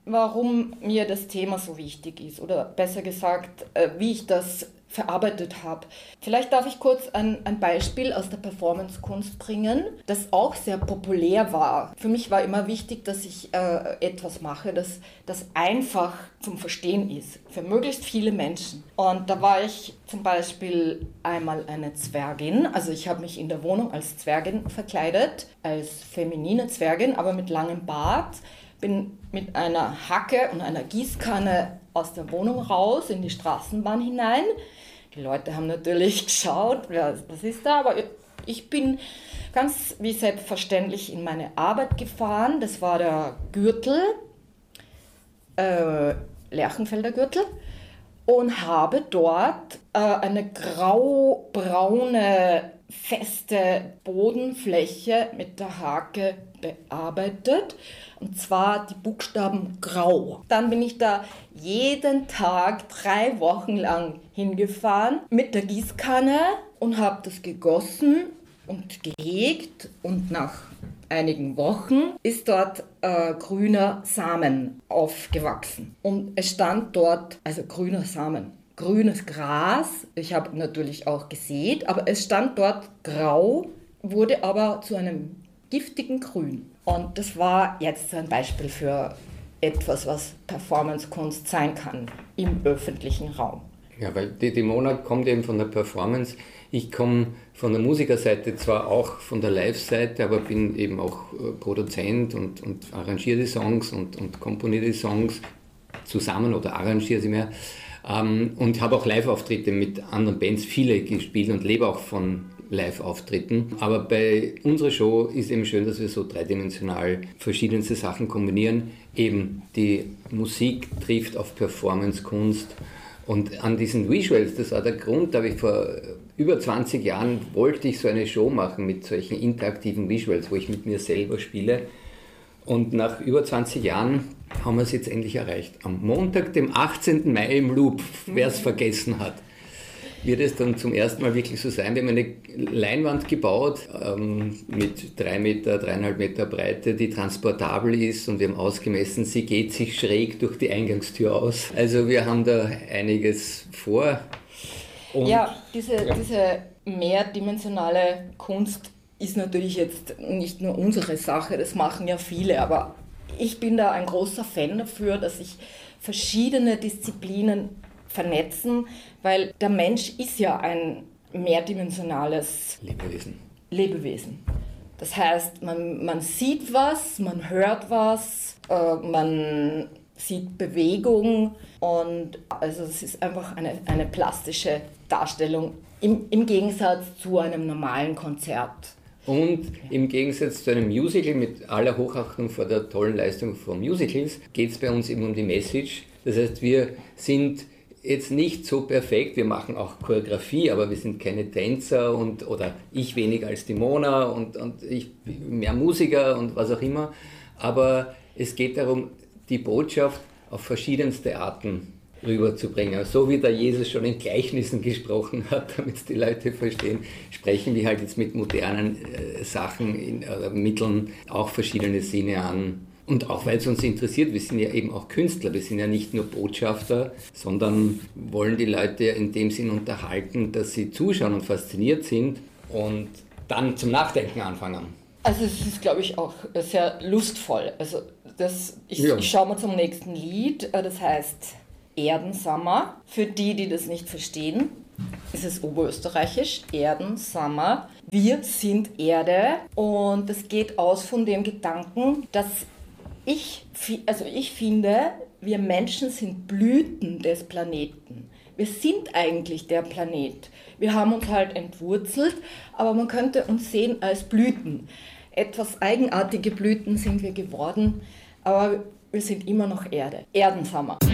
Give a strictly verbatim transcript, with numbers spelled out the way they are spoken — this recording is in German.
warum mir das Thema so wichtig ist oder besser gesagt, wie ich das verarbeitet habe. Vielleicht darf ich kurz ein, ein Beispiel aus der Performance-Kunst bringen, das auch sehr populär war. Für mich war immer wichtig, dass ich äh, etwas mache, das, das einfach zum Verstehen ist, für möglichst viele Menschen. Und da war ich zum Beispiel einmal eine Zwergin, also ich habe mich in der Wohnung als Zwergin verkleidet, als feminine Zwergin, aber mit langem Bart, bin mit einer Hacke und einer Gießkanne aus der Wohnung raus in die Straßenbahn hinein. Die Leute haben natürlich geschaut, was ist da, aber ich bin ganz wie selbstverständlich in meine Arbeit gefahren. Das war der Gürtel, äh, Lerchenfelder Gürtel, und habe dort äh, eine grau-braune, feste Bodenfläche mit der Hake bearbeitet, und zwar die Buchstaben grau. Dann bin ich da jeden Tag drei Wochen lang hingefahren mit der Gießkanne und habe das gegossen und gehegt, und nach einigen Wochen ist dort äh, grüner Samen aufgewachsen und es stand dort, also grüner Samen, grünes Gras, ich habe natürlich auch gesät, aber es stand dort grau, wurde aber zu einem giftigen Grün. Und das war jetzt ein Beispiel für etwas, was Performance-Kunst sein kann im öffentlichen Raum. Ja, weil die, die Mona kommt eben von der Performance. Ich komme von der Musikerseite, zwar auch von der Live-Seite, aber bin eben auch äh, Produzent und, und arrangiere die Songs und, und komponiere die Songs zusammen oder arrangiere sie mehr. Ähm, und habe auch Live-Auftritte mit anderen Bands, viele gespielt, und lebe auch von Live-Auftritten. Aber bei unserer Show ist eben schön, dass wir so dreidimensional verschiedenste Sachen kombinieren. Eben die Musik trifft auf Performance-Kunst. Und an diesen Visuals, das war der Grund, da habe ich vor über zwanzig Jahren, wollte ich so eine Show machen mit solchen interaktiven Visuals, wo ich mit mir selber spiele. Und nach über zwanzig Jahren haben wir es jetzt endlich erreicht. Am Montag, dem achtzehnten Mai im Loop, wer es vergessen hat, wird es dann zum ersten Mal wirklich so sein. Wir haben eine Leinwand gebaut ähm, mit drei Meter, dreieinhalb Meter Breite, die transportabel ist, und wir haben ausgemessen, sie geht sich schräg durch die Eingangstür aus. Also wir haben da einiges vor. Und ja, diese, ja. diese mehrdimensionale Kunst ist natürlich jetzt nicht nur unsere Sache, das machen ja viele, aber ich bin da ein großer Fan dafür, dass sich verschiedene Disziplinen vernetzen, weil der Mensch ist ja ein mehrdimensionales Lebewesen. Lebewesen. Das heißt, man, man sieht was, man hört was, äh, man sieht Bewegung, und also es ist einfach eine, eine plastische Darstellung im, im Gegensatz zu einem normalen Konzert. Und im Gegensatz zu einem Musical, mit aller Hochachtung vor der tollen Leistung von Musicals, geht es bei uns eben um die Message. Das heißt, wir sind jetzt nicht so perfekt, wir machen auch Choreografie, aber wir sind keine Tänzer, und, oder ich weniger als die Mona und, und ich mehr Musiker und was auch immer. Aber es geht darum, die Botschaft auf verschiedenste Arten rüberzubringen. So wie der Jesus schon in Gleichnissen gesprochen hat, damit die Leute verstehen, sprechen wir halt jetzt mit modernen äh, Sachen, in, äh, Mitteln auch verschiedene Sinne an. Und auch weil es uns interessiert, wir sind ja eben auch Künstler, wir sind ja nicht nur Botschafter, sondern wollen die Leute in dem Sinn unterhalten, dass sie zuschauen und fasziniert sind und dann zum Nachdenken anfangen. Also es ist, glaube ich, auch sehr lustvoll. Also das, ich, ja. ich schaue mal zum nächsten Lied, das heißt Erdensommer. Für die, die das nicht verstehen, ist es oberösterreichisch, Erdensommer. Wir sind Erde, und das geht aus von dem Gedanken, dass ich, also ich finde, wir Menschen sind Blüten des Planeten. Wir sind eigentlich der Planet. Wir haben uns halt entwurzelt, aber man könnte uns sehen als Blüten. Etwas eigenartige Blüten sind wir geworden, aber wir sind immer noch Erde. Erdensommer.